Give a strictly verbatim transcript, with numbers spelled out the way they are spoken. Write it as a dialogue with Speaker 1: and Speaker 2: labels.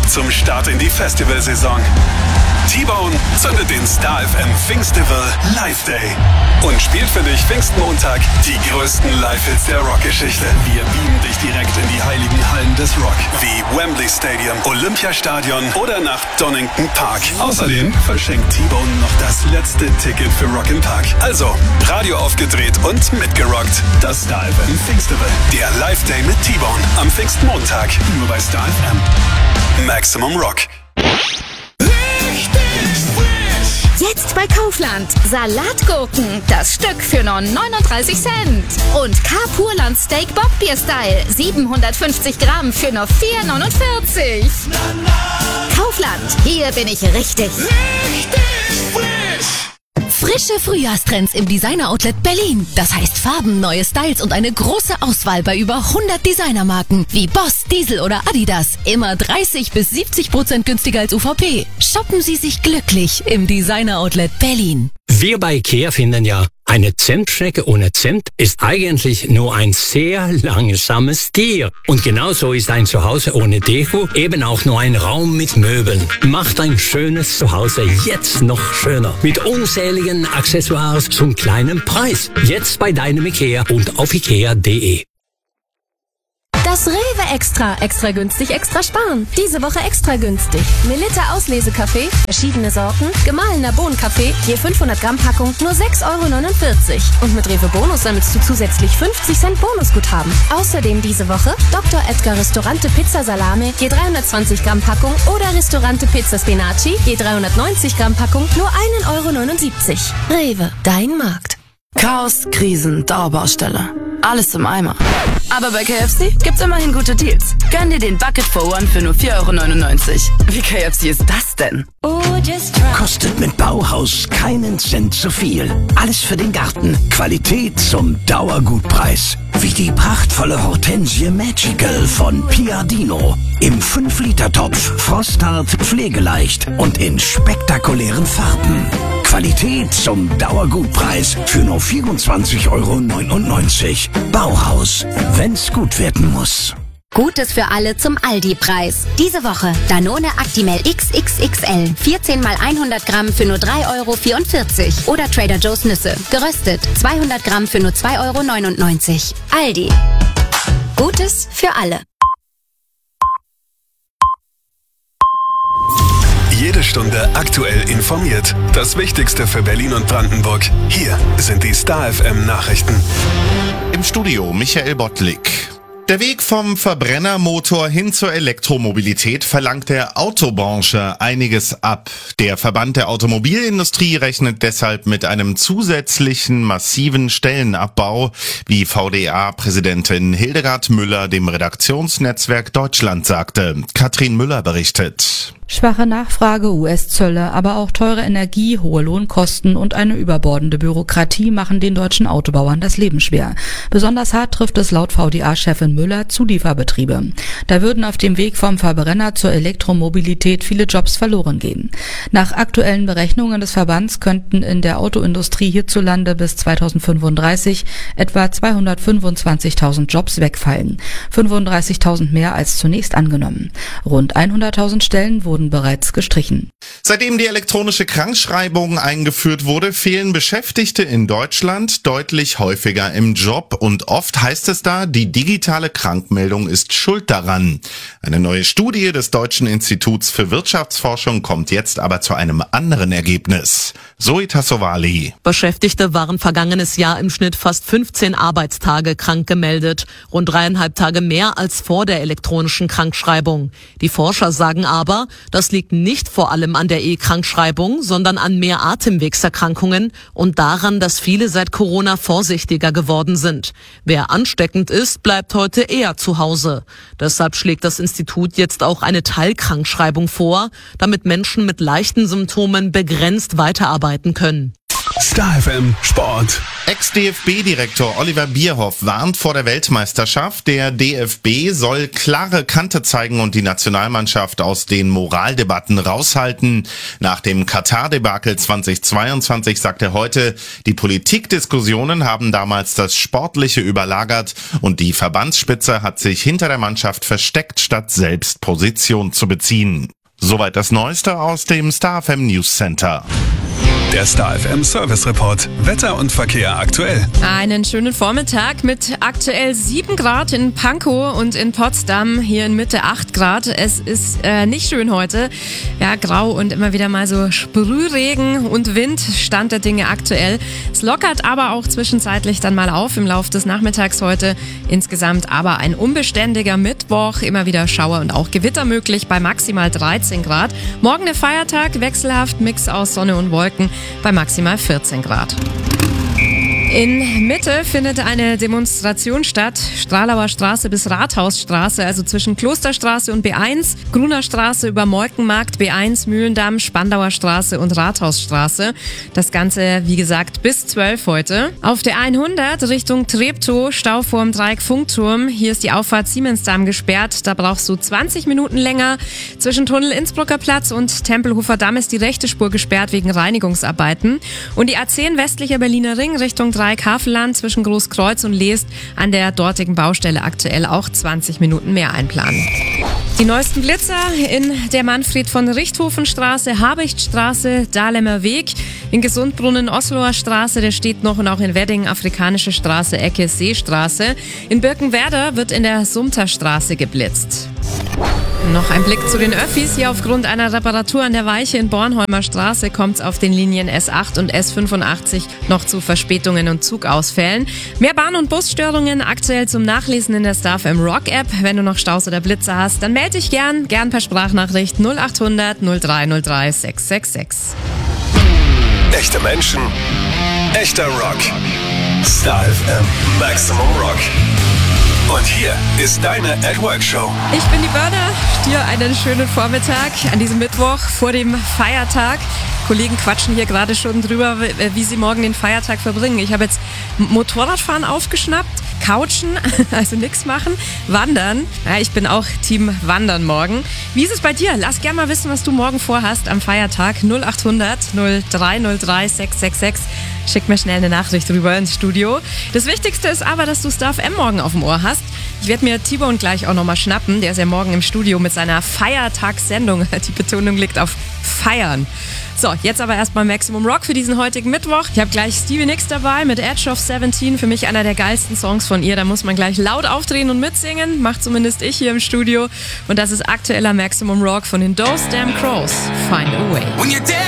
Speaker 1: zum Start in die Festivalsaison. T-Bone zündet den Star F M Pfingstival Live Day und spielt für dich Pfingstmontag die größten Live-Hits der Rockgeschichte. Wir beamen dich direkt in die heiligen Hallen des Rock, wie Wembley Stadium, Olympiastadion oder nach Donington Park. Außerdem verschenkt T-Bone noch das letzte Ticket für Rock im Park. Also, Radio aufgedreht und mitgerockt. Das Star F M Pfingstival. Der Live Day mit T-Bone am Pfingstmontag. Nur bei Star F M. Maximum Rock.
Speaker 2: Jetzt bei Kaufland. Salatgurken. Das Stück für nur neununddreißig Cent. Und K-Purland Steak Bockbier Style. siebenhundertfünfzig Gramm für nur vier neunundvierzig. Kaufland. Hier bin ich richtig. Richtig frisch.
Speaker 3: Frische Frühjahrstrends im Designer-Outlet Berlin. Das heißt Farben, neue Styles und eine große Auswahl bei über hundert Designermarken wie Boss, Diesel oder Adidas. Immer dreißig bis siebzig Prozent günstiger als U V P. Shoppen Sie sich glücklich im Designer-Outlet Berlin.
Speaker 4: Wir bei IKEA finden ja, eine Zentschnecke ohne Cent ist eigentlich nur ein sehr langsames Tier. Und genauso ist ein Zuhause ohne Deko eben auch nur ein Raum mit Möbeln. Macht ein schönes Zuhause jetzt noch schöner. Mit unzähligen Accessoires zum kleinen Preis. Jetzt bei deinem IKEA und auf ikea punkt de.
Speaker 5: Das Rewe Extra. Extra günstig, extra sparen. Diese Woche extra günstig. Melitta Auslesekaffee, verschiedene Sorten, gemahlener Bohnenkaffee, je fünfhundert Gramm Packung, nur sechs Euro neunundvierzig. Und mit Rewe Bonus sammelst du zusätzlich fünfzig Cent Bonusguthaben. Außerdem diese Woche Doktor Edgar Restaurante Pizza Salame, je dreihundertzwanzig Gramm Packung oder Restaurante Pizza Spinaci, je dreihundertneunzig Gramm Packung, nur ein Euro neunundsiebzig. Rewe, dein Markt.
Speaker 6: Chaos, Krisen, Dauerbaustelle. Alles im Eimer. Aber bei K F C gibt's immerhin gute Deals. Gönn dir den Bucket for One für nur vier Euro neunundneunzig. Wie K F C ist das denn?
Speaker 7: Kostet mit Bauhaus keinen Cent zu viel. Alles für den Garten. Qualität zum Dauergutpreis. Wie die prachtvolle Hortensie Magical von Piadino. Im fünf Liter Topf, frosthart, pflegeleicht und in spektakulären Farben. Qualität zum Dauergutpreis für nur vierundzwanzig Euro neunundneunzig. Bauhaus, wenn's gut werden muss.
Speaker 2: Gutes für alle zum Aldi-Preis. Diese Woche Danone Actimel X X X L. vierzehn mal hundert Gramm für nur drei Euro vierundvierzig. Oder Trader Joe's Nüsse. Geröstet. zweihundert Gramm für nur zwei Euro neunundneunzig. Aldi. Gutes für alle.
Speaker 1: Jede Stunde aktuell informiert. Das Wichtigste für Berlin und Brandenburg. Hier sind die Star F M Nachrichten.
Speaker 8: Im Studio Michael Bottlik. Der Weg vom Verbrennermotor hin zur Elektromobilität verlangt der Autobranche einiges ab. Der Verband der Automobilindustrie rechnet deshalb mit einem zusätzlichen massiven Stellenabbau, wie V D A-Präsidentin Hildegard Müller dem Redaktionsnetzwerk Deutschland sagte. Katrin Müller berichtet.
Speaker 9: Schwache Nachfrage, U S-Zölle, aber auch teure Energie, hohe Lohnkosten und eine überbordende Bürokratie machen den deutschen Autobauern das Leben schwer. Besonders hart trifft es laut V D A-Chefin Müller Zulieferbetriebe. Da würden auf dem Weg vom Verbrenner zur Elektromobilität viele Jobs verloren gehen. Nach aktuellen Berechnungen des Verbands könnten in der Autoindustrie hierzulande bis zweitausendfünfunddreißig etwa zweihundertfünfundzwanzigtausend Jobs wegfallen. fünfunddreißigtausend mehr als zunächst angenommen. Rund hunderttausend Stellen wurden bereits gestrichen.
Speaker 8: Seitdem die elektronische Krankschreibung eingeführt wurde, fehlen Beschäftigte in Deutschland deutlich häufiger im Job und oft heißt es da, die digitale Krankmeldung ist schuld daran. Eine neue Studie des Deutschen Instituts für Wirtschaftsforschung kommt jetzt aber zu einem anderen Ergebnis. Zoe Tassovali.
Speaker 10: Beschäftigte waren vergangenes Jahr im Schnitt fast fünfzehn Arbeitstage krank gemeldet, rund dreieinhalb Tage mehr als vor der elektronischen Krankschreibung. Die Forscher sagen aber, das liegt nicht vor allem an der E-Krankschreibung, sondern an mehr Atemwegserkrankungen und daran, dass viele seit Corona vorsichtiger geworden sind. Wer ansteckend ist, bleibt heute eher zu Hause. Deshalb schlägt das Institut jetzt auch eine Teilkrankschreibung vor, damit Menschen mit leichten Symptomen begrenzt weiterarbeiten können.
Speaker 1: Star F M Sport.
Speaker 8: Ex-D F B-Direktor Oliver Bierhoff warnt vor der Weltmeisterschaft. Der D F B soll klare Kante zeigen und die Nationalmannschaft aus den Moraldebatten raushalten. Nach dem Katar-Debakel zweitausendzweiundzwanzig sagt er heute, die Politikdiskussionen haben damals das Sportliche überlagert und die Verbandsspitze hat sich hinter der Mannschaft versteckt, statt selbst Position zu beziehen. Soweit das Neueste aus dem Star F M News Center.
Speaker 1: Der Star F M Service Report. Wetter und Verkehr aktuell.
Speaker 11: Einen schönen Vormittag mit aktuell sieben Grad in Pankow und in Potsdam. Hier in Mitte acht Grad. Es ist äh, nicht schön heute. Ja, grau und immer wieder mal so Sprühregen und Wind. Stand der Dinge aktuell. Es lockert aber auch zwischenzeitlich dann mal auf im Laufe des Nachmittags heute. Insgesamt aber ein unbeständiger Mittwoch. Immer wieder Schauer und auch Gewitter möglich bei maximal dreizehn Grad. Morgen der Feiertag. Wechselhaft Mix aus Sonne und Wolken bei maximal vierzehn Grad. In Mitte findet eine Demonstration statt. Stralauer Straße bis Rathausstraße, also zwischen Klosterstraße und B eins, Gruner Straße über Molkenmarkt, B eins, Mühlendamm, Spandauer Straße und Rathausstraße. Das Ganze, wie gesagt, bis zwölf heute. Auf der hundert Richtung Treptow, Stau vorm Dreieck Funkturm. Hier ist die Auffahrt Siemensdamm gesperrt. Da brauchst du zwanzig Minuten länger. Zwischen Tunnel Innsbrucker Platz und Tempelhofer Damm ist die rechte Spur gesperrt wegen Reinigungsarbeiten. Und die A zehn westlicher Berliner Ring Richtung Dreieck Havelland zwischen Großkreuz und Leest an der dortigen Baustelle aktuell auch zwanzig Minuten mehr einplanen. Die neuesten Blitzer in der Manfred von Richthofenstraße, Habichtstraße, Dahlemer Weg, in Gesundbrunnen Osloer Straße, der steht noch, und auch in Wedding Afrikanische Straße, Ecke Seestraße. In Birkenwerder wird in der Sumterstraße geblitzt. Noch ein Blick zu den Öffis. Hier aufgrund einer Reparatur an der Weiche in Bornholmer Straße kommt es auf den Linien S acht und S fünfundachtzig noch zu Verspätungen und Zugausfällen. Mehr Bahn- und Busstörungen aktuell zum Nachlesen in der Star F M Rock App. Wenn du noch Staus oder Blitzer hast, dann melde dich gern, gern per Sprachnachricht null acht hundert null drei null drei sechs sechs sechs.
Speaker 1: Echte Menschen, echter Rock. Star F M Maximum Rock. Und hier ist deine At-Work-Show.
Speaker 11: Ich bin die Börner, dir einen schönen Vormittag an diesem Mittwoch vor dem Feiertag. Kollegen quatschen hier gerade schon drüber, wie sie morgen den Feiertag verbringen. Ich habe jetzt Motorradfahren aufgeschnappt, Couchen, also nichts machen, Wandern. Ja, ich bin auch Team Wandern morgen. Wie ist es bei dir? Lass gerne mal wissen, was du morgen vorhast am Feiertag. null acht hundert null drei null drei sechs sechs sechs. Schick mir schnell eine Nachricht rüber ins Studio. Das Wichtigste ist aber, dass du Star F M morgen auf dem Ohr hast. Ich werde mir T-Bone gleich auch nochmal schnappen. Der ist ja morgen im Studio mit seiner Feiertagssendung. Die Betonung liegt auf Feiern. So, jetzt aber erstmal Maximum Rock für diesen heutigen Mittwoch. Ich habe gleich Stevie Nicks dabei mit Edge of siebzehn. Für mich einer der geilsten Songs von ihr. Da muss man gleich laut aufdrehen und mitsingen. Macht zumindest ich hier im Studio. Und das ist aktueller Maximum Rock von den Those Damn Crows. Find a Way.